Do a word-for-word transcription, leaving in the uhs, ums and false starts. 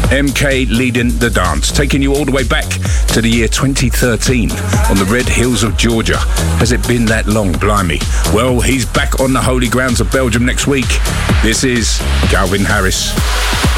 M K leading the dance, taking you all the way back to the year twenty thirteen on the red hills of Georgia. Has it been that long? Blimey. Well, he's back on the holy grounds of Belgium next week. This is Calvin Harris.